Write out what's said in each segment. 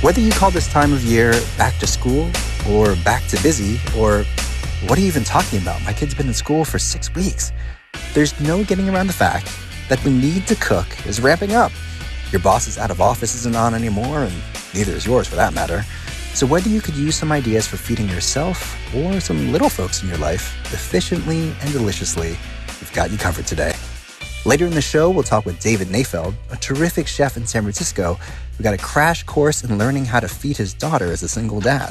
Whether you call this time of year back to school or back to busy, or what are you even talking about? My kid's been in school for 6 weeks. There's no getting around the fact that the need to cook is ramping up. Your boss's out of office isn't on anymore, and neither is yours for that matter. So whether you could use some ideas for feeding yourself or some little folks in your life efficiently and deliciously, we've got you covered today. Later in the show, we'll talk with David Nafeld, a terrific chef in San Francisco who got a crash course in learning how to feed his daughter as a single dad.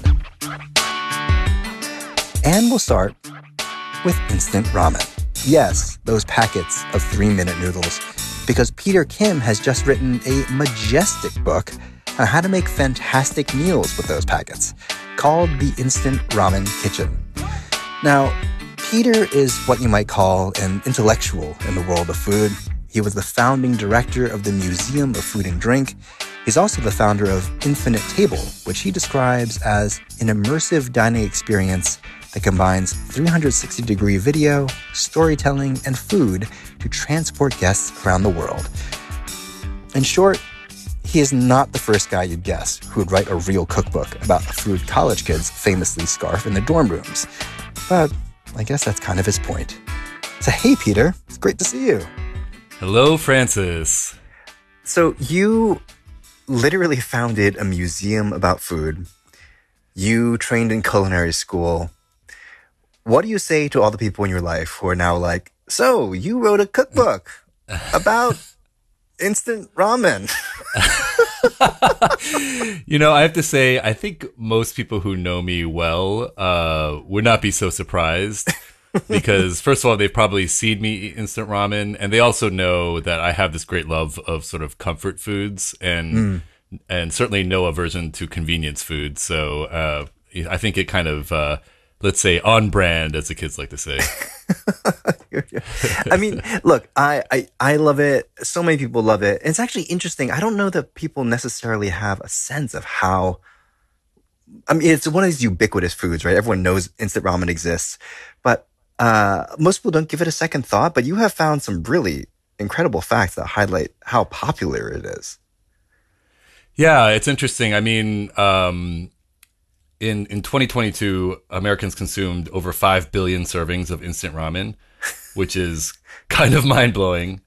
And we'll start with instant ramen. Yes, those packets of 3-minute noodles, because Peter Kim has just written a majestic book on how to make fantastic meals with those packets, called The Instant Ramen Kitchen. Now, Peter is what you might call an intellectual in the world of food. He was the founding director of the Museum of Food and Drink. He's also the founder of Infinite Table, which he describes as an immersive dining experience that combines 360-degree video, storytelling, and food to transport guests around the world. In short, he is not the first guy you'd guess who would write a real cookbook about the food college kids famously scarf in the dorm rooms. But I guess that's kind of his point. So hey, Peter, it's great to see you. Hello, Francis. So you literally founded a museum about food. You trained in culinary school. What do you say to all the people in your life who are now like, so you wrote a cookbook about instant ramen? I have to say, I think most people who know me well would not be so surprised because, first of all, they've probably seen me eat instant ramen, and they also know that I have this great love of sort of comfort foods and certainly no aversion to convenience food. So I think it kind of, let's say, on brand, as the kids like to say. I mean, look, I love it. So many people love it. And it's actually interesting. I don't know that people necessarily have a sense of how, I mean, it's one of these ubiquitous foods, right? Everyone knows instant ramen exists, but most people don't give it a second thought. But you have found some really incredible facts that highlight how popular it is. Yeah, it's interesting. I mean, in 2022, Americans consumed over 5 billion servings of instant ramen, which is kind of mind-blowing.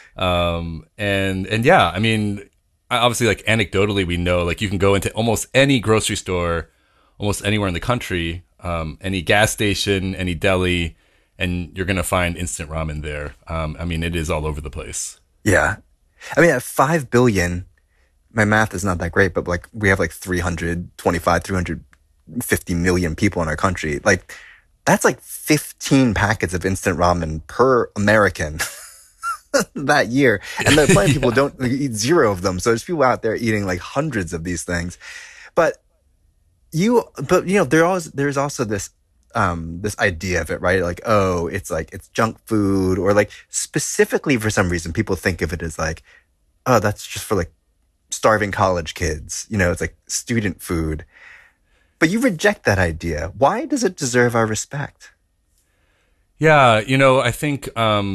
And yeah, I mean, obviously, like anecdotally, we know like you can go into almost any grocery store, almost anywhere in the country, any gas station, any deli, and you're going to find instant ramen there. I mean, it is all over the place. Yeah. I mean, at 5 billion, my math is not that great, but like we have like 350 million people in our country. Like that's like 15 packets of instant ramen per American that year. And there are plenty of people don't eat 0 of them. So there's people out there eating like hundreds of these things. But there's also this idea of it, right? Like, oh, it's junk food, or like specifically for some reason, people think of it as like, oh, that's just for like starving college kids. It's like student food. But you reject that idea. Why does it deserve our respect? Yeah, I think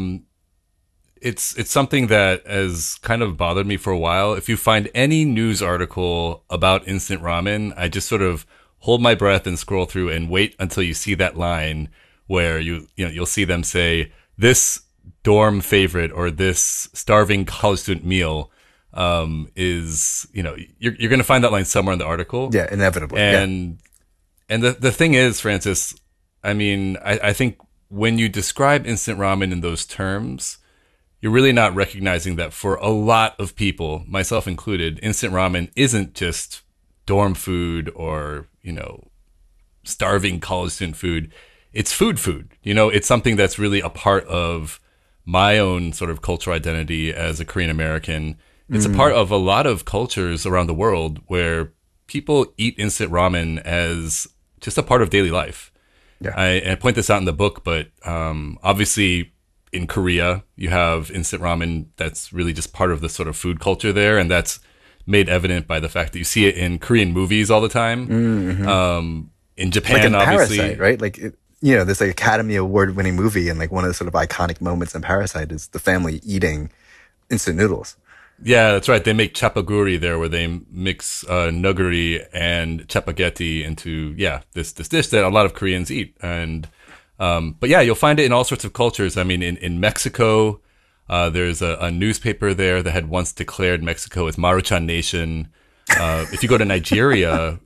it's something that has kind of bothered me for a while. If you find any news article about instant ramen, I just sort of hold my breath and scroll through and wait until you see that line where you'll see them say this dorm favorite or this starving college student meal is, you're going to find that line somewhere in the article. Yeah, inevitably. And the thing is, Francis, I mean, I think when you describe instant ramen in those terms, you're really not recognizing that for a lot of people, myself included, instant ramen isn't just dorm food or, starving college student food. It's food. It's something that's really a part of my own sort of cultural identity as a Korean American. It's a part of a lot of cultures around the world where people eat instant ramen as just a part of daily life. Yeah. I point this out in the book, but obviously in Korea, you have instant ramen that's really just part of the sort of food culture there. And that's made evident by the fact that you see it in Korean movies all the time. Mm-hmm. In Japan, like in obviously. Parasite, right? Like, this like Academy Award-winning movie, and like one of the sort of iconic moments in Parasite is the family eating instant noodles. Yeah, that's right. They make chapaguri there, where they mix nuguri and chapaghetti into this dish that a lot of Koreans eat. And but yeah, you'll find it in all sorts of cultures. I mean, in Mexico, there's a newspaper there that had once declared Mexico as Maruchan Nation. If you go to Nigeria,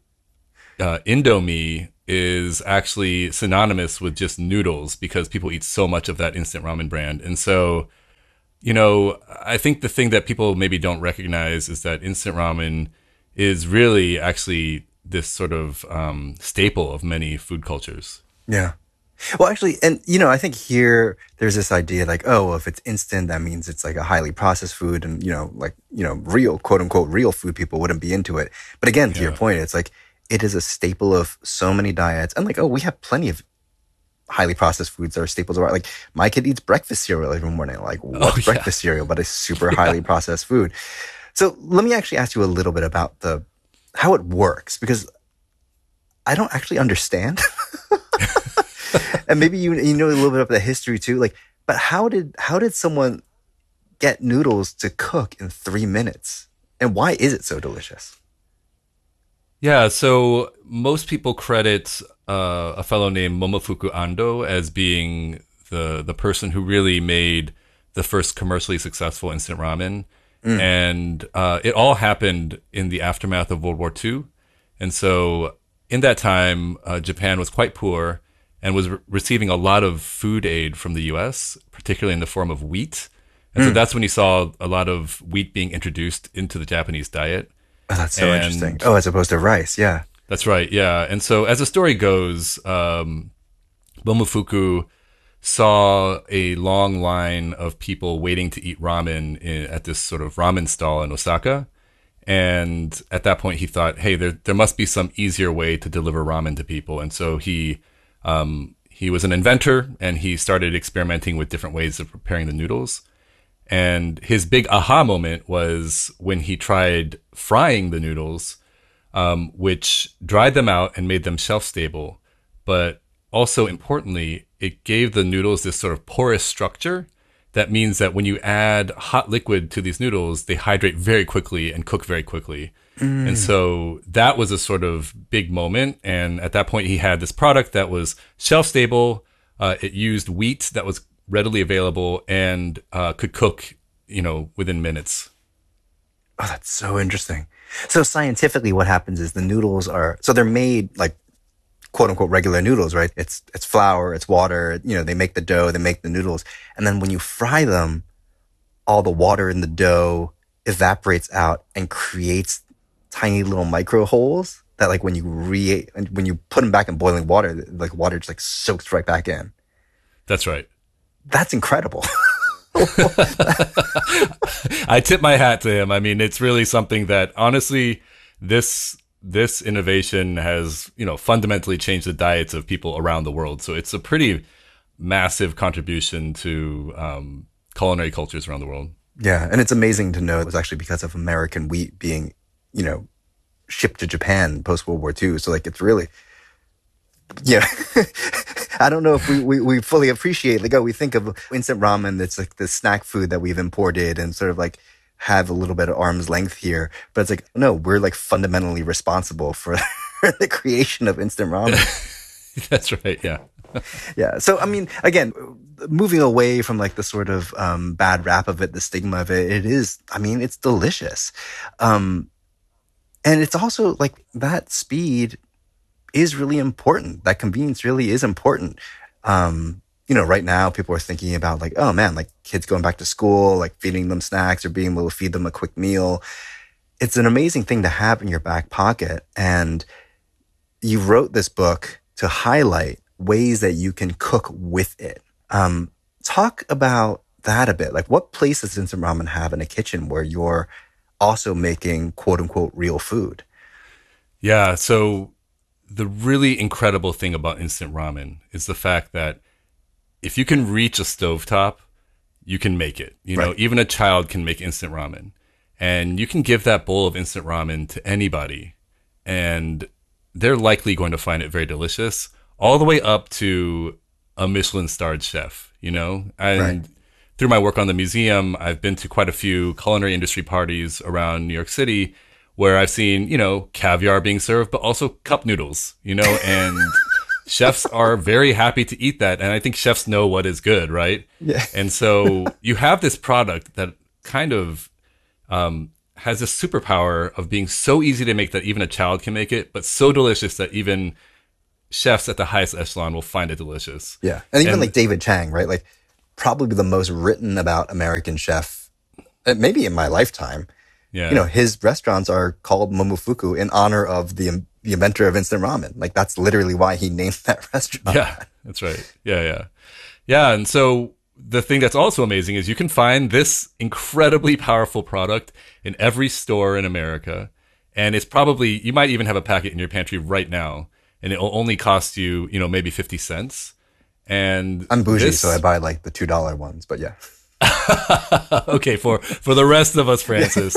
Indomie is actually synonymous with just noodles because people eat so much of that instant ramen brand. And so, I think the thing that people maybe don't recognize is that instant ramen is really actually this sort of staple of many food cultures. Yeah. Well, actually, and I think here there's this idea like, oh, well, if it's instant, that means it's like a highly processed food, and real, quote unquote, real food people wouldn't be into it. But again, to your point, it's like it is a staple of so many diets, and like, oh, we have plenty of highly processed foods that are staples of our, like, my kid eats breakfast cereal every morning. Like, what's breakfast cereal but a super highly processed food? So let me actually ask you a little bit about how it works, because I don't actually understand. And maybe you know a little bit of the history too. Like, but how did someone get noodles to cook in 3 minutes? And why is it so delicious? Yeah, so most people credit a fellow named Momofuku Ando as being the person who really made the first commercially successful instant ramen. And it all happened in the aftermath of World War II. And so in that time, Japan was quite poor and was receiving a lot of food aid from the U.S., particularly in the form of wheat. And so that's when you saw a lot of wheat being introduced into the Japanese diet. Oh, that's so interesting. Oh, as opposed to rice, yeah. That's right, yeah. And so as the story goes, Momofuku saw a long line of people waiting to eat ramen at this sort of ramen stall in Osaka. And at that point, he thought, hey, there must be some easier way to deliver ramen to people. And so he was an inventor, and he started experimenting with different ways of preparing the noodles. And his big aha moment was when he tried frying the noodles, which dried them out and made them shelf stable. But also importantly, it gave the noodles this sort of porous structure. That means that when you add hot liquid to these noodles, they hydrate very quickly and cook very quickly. And so that was a sort of big moment. And at that point, he had this product that was shelf stable. It used wheat that was readily available and could cook, within minutes. Oh, that's so interesting. So scientifically, what happens is the noodles they're made like quote unquote regular noodles, right? It's flour, it's water, they make the dough, they make the noodles. And then when you fry them, all the water in the dough evaporates out and creates tiny little micro holes that, like, when you put them back in boiling water, like water just like soaks right back in. That's right. That's incredible. I tip my hat to him. I mean, it's really something that, honestly, this innovation has, fundamentally changed the diets of people around the world. So it's a pretty massive contribution to culinary cultures around the world. Yeah, and it's amazing to know it was actually because of American wheat being, shipped to Japan post World War II. So, like, it's really, I don't know if we fully appreciate, like, we think of instant ramen that's like the snack food that we've imported and sort of like have a little bit of arm's length here. But it's like, no, we're like fundamentally responsible for the creation of instant ramen. That's right, yeah. Yeah. So, I mean, again, moving away from like the sort of bad rap of it, the stigma of it, it's delicious. And it's also like that speed is really important. That convenience really is important. Right now people are thinking about like, oh man, like kids going back to school, like feeding them snacks or being able to feed them a quick meal. It's an amazing thing to have in your back pocket. And you wrote this book to highlight ways that you can cook with it. Talk about that a bit. Like, what place does instant ramen have in a kitchen where you're also making quote unquote real food? Yeah. So the really incredible thing about instant ramen is the fact that if you can reach a stovetop, you can make it. Even a child can make instant ramen. And you can give that bowl of instant ramen to anybody, and they're likely going to find it very delicious, all the way up to a Michelin-starred chef, And through my work on the museum, I've been to quite a few culinary industry parties around New York City where I've seen, caviar being served, but also cup noodles, and chefs are very happy to eat that. And I think chefs know what is good, right? Yeah. And so you have this product that kind of has this superpower of being so easy to make that even a child can make it, but so delicious that even chefs at the highest echelon will find it delicious. Yeah. And even like David Chang, right? Like probably the most written about American chef, maybe in my lifetime. Yeah. His restaurants are called Momofuku in honor of the inventor of instant ramen. Like that's literally why he named that restaurant. Yeah, that's right. Yeah. And so the thing that's also amazing is you can find this incredibly powerful product in every store in America. And it's probably, you might even have a packet in your pantry right now, and it'll only cost you, maybe 50 cents. And I'm bougie, so I buy like the $2 ones, but yeah. Okay, for the rest of us, Francis.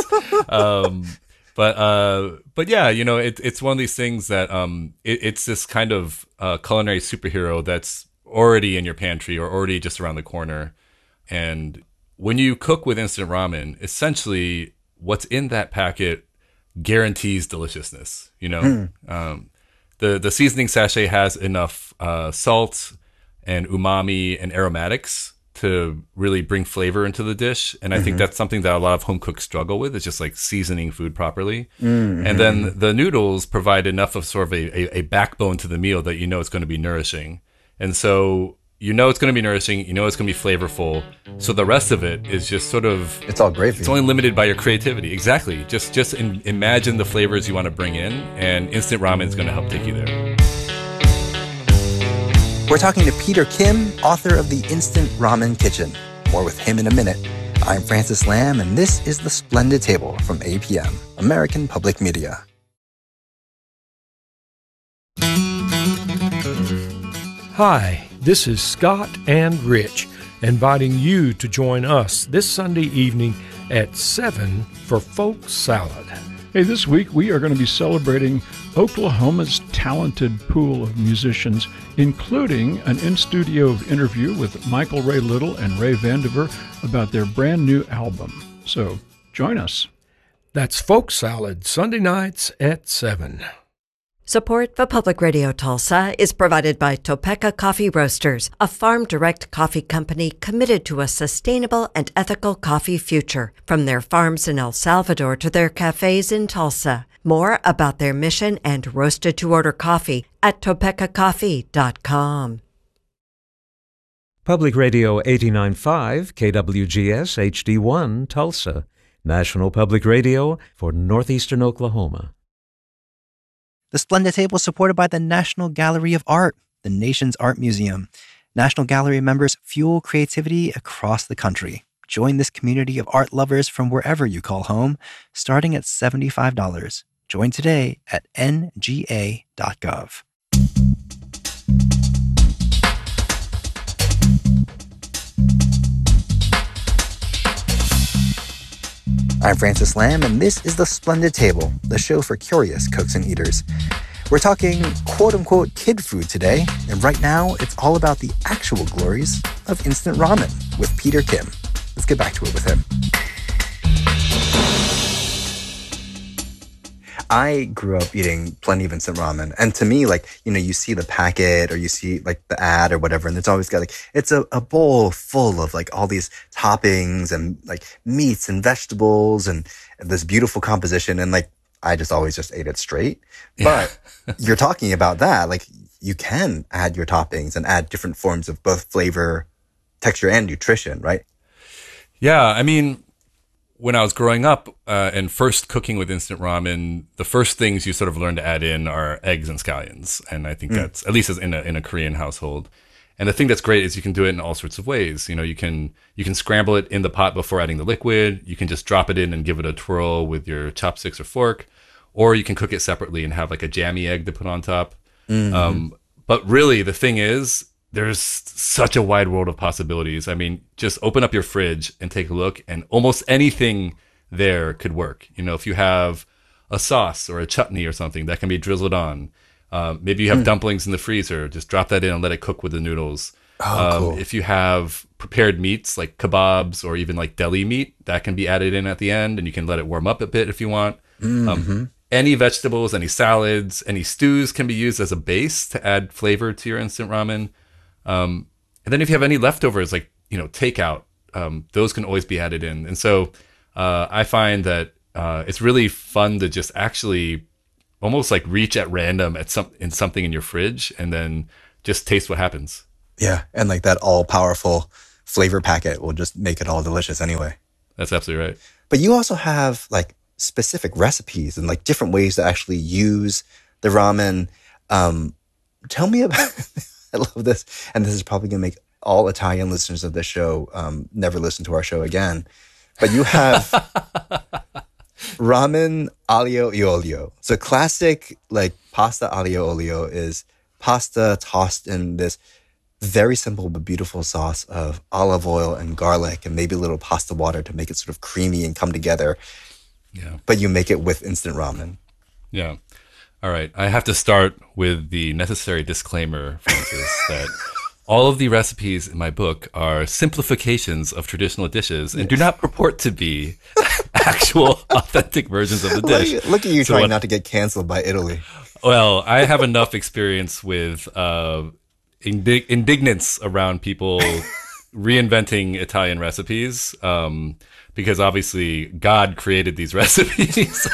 But yeah, it's one of these things that it's this kind of culinary superhero that's already in your pantry or already just around the corner. And when you cook with instant ramen, essentially what's in that packet guarantees deliciousness. The seasoning sachet has enough salt and umami and aromatics to really bring flavor into the dish. And I think that's something that a lot of home cooks struggle with, is just like seasoning food properly. And then the noodles provide enough of sort of a backbone to the meal that it's going to be nourishing. And so it's going to be nourishing, it's going to be flavorful. So the rest of it is just sort of... It's all gravy. It's only limited by your creativity. Exactly. Just imagine the flavors you want to bring in, and instant ramen is going to help take you there. We're talking to Peter Kim, author of The Instant Ramen Kitchen. More with him in a minute. I'm Francis Lam, and this is The Splendid Table from APM, American Public Media. Hi, this is Scott and Rich, inviting you to join us this Sunday evening at 7 for Folk Salad. Hey, this week we are going to be celebrating Oklahoma's talented pool of musicians, including an in-studio interview with Michael Ray Little and Ray Vandiver about their brand new album. So join us. That's Folk Salad, Sunday nights at 7. Support for Public Radio Tulsa is provided by Topeka Coffee Roasters, a farm-direct coffee company committed to a sustainable and ethical coffee future, from their farms in El Salvador to their cafes in Tulsa. More about their mission and roasted-to-order coffee at topekacoffee.com. Public Radio 89.5 KWGS HD1 Tulsa, National Public Radio for Northeastern Oklahoma. The Splendid Table is supported by the National Gallery of Art, the nation's art museum. National Gallery members fuel creativity across the country. Join this community of art lovers from wherever you call home, starting at $75. Join today at nga.gov. I'm Francis Lam, and this is The Splendid Table, the show for curious cooks and eaters. We're talking quote-unquote kid food today, and right now it's all about the actual glories of instant ramen with Peter Kim. Let's get back to it with him. I grew up eating plenty of instant ramen. And to me, like, you see the packet or you see like the ad or whatever, and it's always got like, it's a bowl full of like all these toppings and like meats and vegetables and this beautiful composition. And like, I just always just ate it straight. But you're talking about that. Like, you can add your toppings and add different forms of both flavor, texture, and nutrition, right? Yeah. I mean, when I was growing up and first cooking with instant ramen, the first things you sort of learn to add in are eggs and scallions. And I think that's, at least in a Korean household. And the thing that's great is you can do it in all sorts of ways. You can scramble it in the pot before adding the liquid. You can just drop it in and give it a twirl with your chopsticks or fork. Or you can cook it separately and have like a jammy egg to put on top. But really, the thing is, there's such a wide world of possibilities. I mean, just open up your fridge and take a look, and almost anything there could work. If you have a sauce or a chutney or something that can be drizzled on. Maybe you have dumplings in the freezer, just drop that in and let it cook with the noodles. Cool. If you have prepared meats like kebabs or even like deli meat that can be added in at the end, and you can let it warm up a bit if you want. Any vegetables, any salads, any stews can be used as a base to add flavor to your instant ramen. And then if you have any leftovers, like, takeout, those can always be added in. And so I find that it's really fun to just actually almost like reach at random at something in your fridge and then just taste what happens. Yeah, and like that all-powerful flavor packet will just make it all delicious anyway. That's absolutely right. But you also have like specific recipes and like different ways to actually use the ramen. Tell me about, I love this, and this is probably going to make all Italian listeners of this show never listen to our show again. But you have ramen aglio e olio. So classic like pasta aglio olio is pasta tossed in this very simple but beautiful sauce of olive oil and garlic and maybe a little pasta water to make it sort of creamy and come together. Yeah. But you make it with instant ramen. Yeah. All right. I have to start with the necessary disclaimer, Francis, that all of the recipes in my book are simplifications of traditional dishes and do not purport to be actual authentic versions of the dish. Look at you trying not to get canceled by Italy. Well, I have enough experience with indignance around people reinventing Italian recipes because obviously God created these recipes.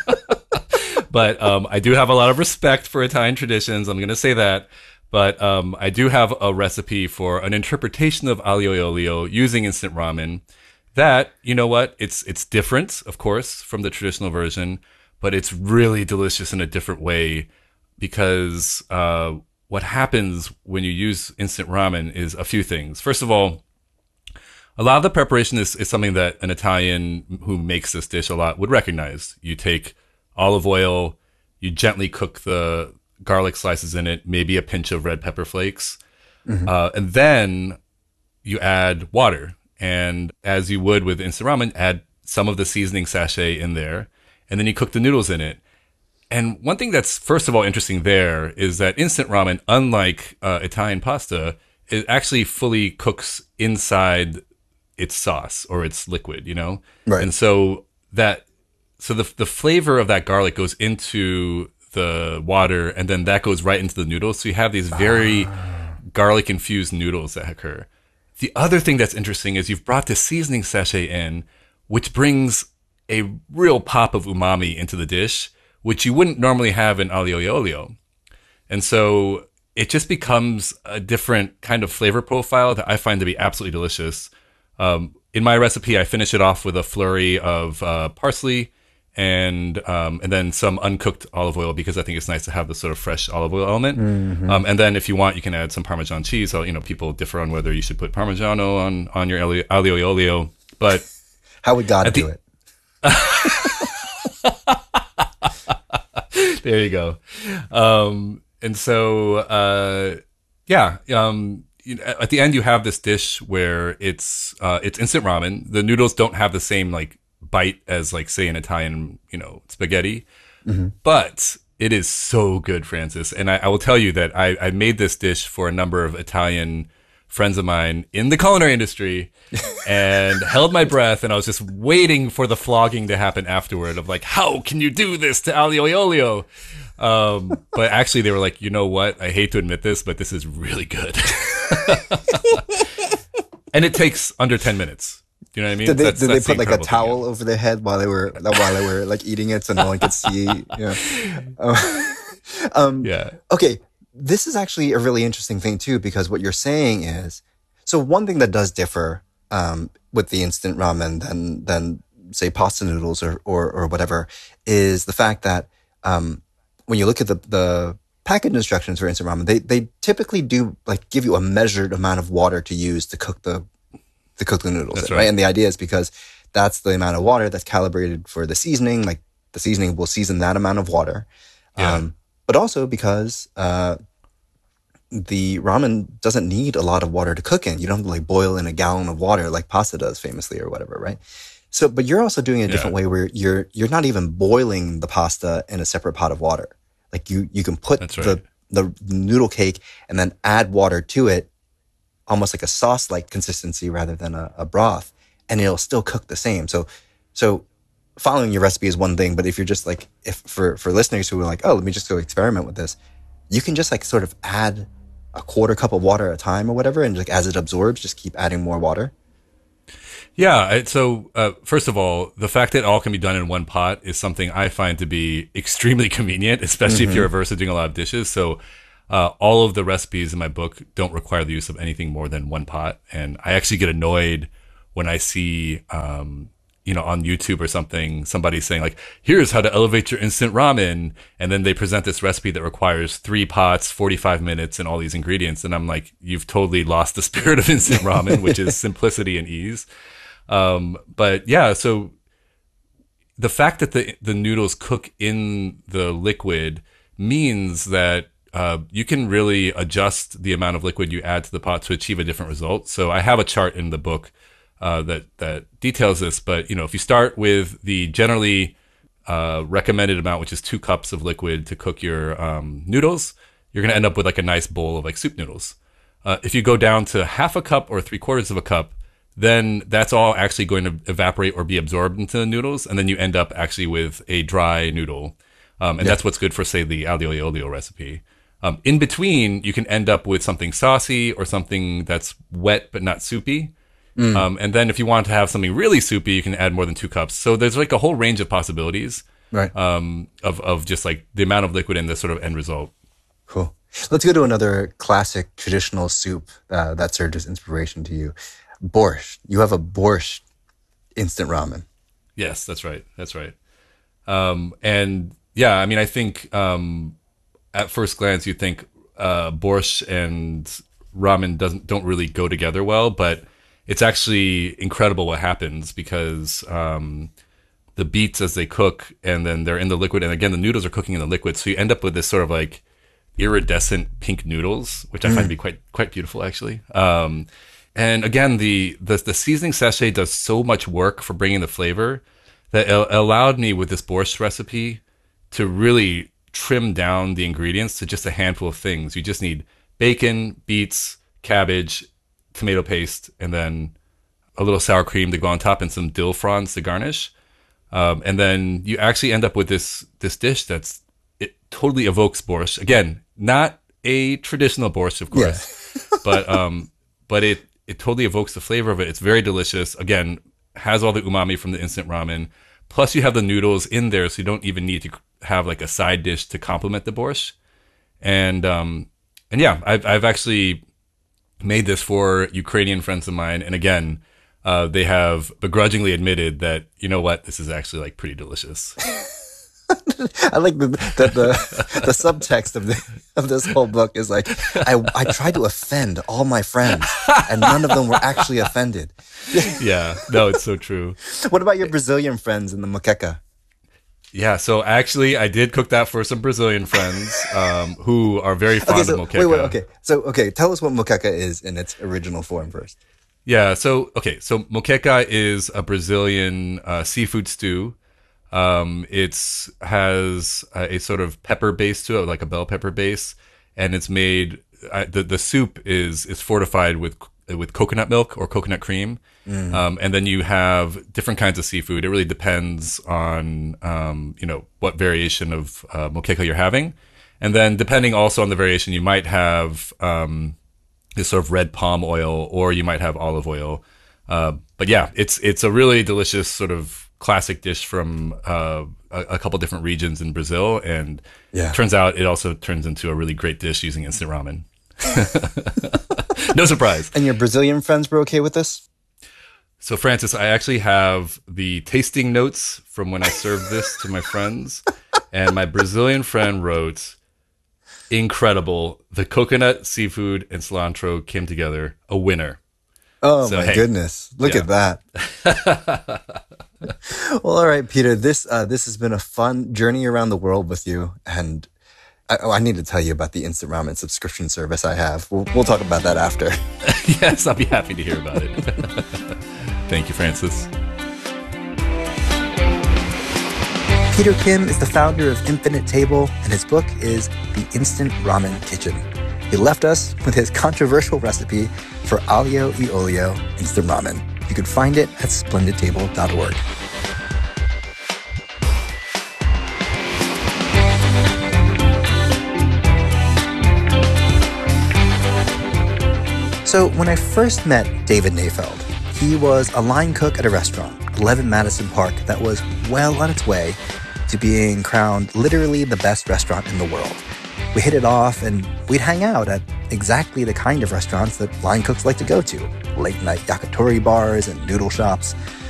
But I do have a lot of respect for Italian traditions. I'm going to say that. But I do have a recipe for an interpretation of aglio e olio using instant ramen that, you know what, it's different, of course, from the traditional version, but it's really delicious in a different way because what happens when you use instant ramen is a few things. First of all, a lot of the preparation is something that an Italian who makes this dish a lot would recognize. You take olive oil, you gently cook the garlic slices in it, maybe a pinch of red pepper flakes, and then you add water. And as you would with instant ramen, add some of the seasoning sachet in there, and then you cook the noodles in it. And one thing that's, first of all, interesting there is that instant ramen, unlike Italian pasta, it actually fully cooks inside its sauce or its liquid, Right. And so the flavor of that garlic goes into the water, and then that goes right into the noodles. So you have these very garlic-infused noodles that occur. The other thing that's interesting is you've brought this seasoning sachet in, which brings a real pop of umami into the dish, which you wouldn't normally have in aglio e olio. And so it just becomes a different kind of flavor profile that I find to be absolutely delicious. In my recipe, I finish it off with a flurry of parsley and then some uncooked olive oil because I think it's nice to have the sort of fresh olive oil element. And then if you want, you can add some Parmesan cheese. So, people differ on whether you should put Parmigiano on your aglio e olio. But how would God do it? There you go. And so, at the end you have this dish where it's instant ramen. The noodles don't have the same like bite as like say an Italian, spaghetti, but it is so good, Francis. And I will tell you that I made this dish for a number of Italian friends of mine in the culinary industry and held my breath, and I was just waiting for the flogging to happen afterward of like, how can you do this to aglio e olio? But actually they were like, you know what? I hate to admit this, but this is really good. And it takes under 10 minutes. Do you know what I mean? Did they put like a towel over their head while they were like eating it so no one could see? Yeah. Okay. This is actually a really interesting thing too, because what you're saying is, so one thing that does differ with the instant ramen than say pasta noodles or whatever is the fact that when you look at the package instructions for instant ramen, they typically do like give you a measured amount of water to use to cook the noodles. That's right. And the idea is because that's the amount of water that's calibrated for the seasoning. Like the seasoning will season that amount of water. Yeah. But also because the ramen doesn't need a lot of water to cook in. You don't have to like boil in a gallon of water like pasta does famously or whatever, right? So, but you're also doing it a different way where you're not even boiling the pasta in a separate pot of water. Like you can put the noodle cake and then add water to it almost like a sauce-like consistency rather than a broth, and it'll still cook the same. So following your recipe is one thing, but if you're just like, if for listeners who are like, oh, let me just go experiment with this, you can just like sort of add a quarter cup of water at a time or whatever, and like as it absorbs, just keep adding more water. Yeah. So first of all, the fact that it all can be done in one pot is something I find to be extremely convenient, especially if you're averse to doing a lot of dishes. So all of the recipes in my book don't require the use of anything more than one pot. And I actually get annoyed when I see, on YouTube or something, somebody saying like, here's how to elevate your instant ramen. And then they present this recipe that requires 3 pots, 45 minutes, and all these ingredients. And I'm like, you've totally lost the spirit of instant ramen, which is simplicity and ease. But yeah, so the fact that the noodles cook in the liquid means that you can really adjust the amount of liquid you add to the pot to achieve a different result. So I have a chart in the book that details this, but if you start with the generally recommended amount, which is 2 cups of liquid to cook your noodles, you're going to end up with like a nice bowl of like soup noodles. If you go down to half a cup or 3/4 of a cup, then that's all actually going to evaporate or be absorbed into the noodles, and then you end up actually with a dry noodle. That's what's good for, say, the aglio e olio recipe. In between, you can end up with something saucy or something that's wet but not soupy. And then if you want to have something really soupy, you can add more than 2 cups. So there's like a whole range of possibilities, right? Of just like the amount of liquid and the sort of end result. Cool. Let's go to another classic traditional soup that served as inspiration to you. Borscht. You have a borscht instant ramen. Yes, that's right. That's right. And yeah, I mean, I think at first glance you think borscht and ramen don't really go together well, but it's actually incredible what happens because the beets as they cook, and then they're in the liquid, and again the noodles are cooking in the liquid, so you end up with this sort of like iridescent pink noodles, which I find to be quite beautiful actually. And again, the seasoning sachet does so much work for bringing the flavor that it allowed me with this borscht recipe to really trim down the ingredients to just a handful of things. You just need bacon, beets, cabbage, tomato paste, and then a little sour cream to go on top and some dill fronds to garnish. And then you actually end up with this dish it totally evokes borscht. Again, not a traditional borscht, of course, but it totally evokes the flavor of it. It's very delicious. Again, has all the umami from the instant ramen. Plus you have the noodles in there, so you don't even need to have like a side dish to complement the borscht. And yeah, I've actually made this for Ukrainian friends of mine. And again, they have begrudgingly admitted that, you know what, this is actually like pretty delicious. I like the subtext of this whole book is like, I tried to offend all my friends and none of them were actually offended. Yeah, no, it's so true. What about your Brazilian friends in the moqueca? Yeah, so actually I did cook that for some Brazilian friends who are very fond of moqueca. Okay, tell us what moqueca is in its original form first. Yeah, so moqueca is a Brazilian seafood stew. It has a sort of pepper base to it, like a bell pepper base, and it's made. The soup is fortified with coconut milk or coconut cream, and then you have different kinds of seafood. It really depends on what variation of moqueca you're having, and then depending also on the variation, you might have this sort of red palm oil, or you might have olive oil. But yeah, it's a really delicious sort of classic dish from a couple different regions in Brazil, and turns out it also turns into a really great dish using instant ramen. No surprise. And your Brazilian friends were okay with this? So Francis, I actually have the tasting notes from when I served this to my friends, and my Brazilian friend wrote, "Incredible. The coconut, seafood, and cilantro came together. A winner." Oh, so, my goodness. Look at that. Well, all right, Peter, this has been a fun journey around the world with you. And I need to tell you about the instant ramen subscription service I have. We'll talk about that after. Yes, I'll be happy to hear about it. Thank you, Francis. Peter Kim is the founder of Infinite Table, and his book is The Instant Ramen Kitchen. He left us with his controversial recipe for aglio e olio instant ramen. You can find it at splendidtable.org. So when I first met David Nayfeld, he was a line cook at a restaurant, 11 Madison Park, that was well on its way to being crowned literally the best restaurant in the world. We hit it off and we'd hang out at exactly the kind of restaurants that line cooks like to go to, late night yakitori bars and noodle shops.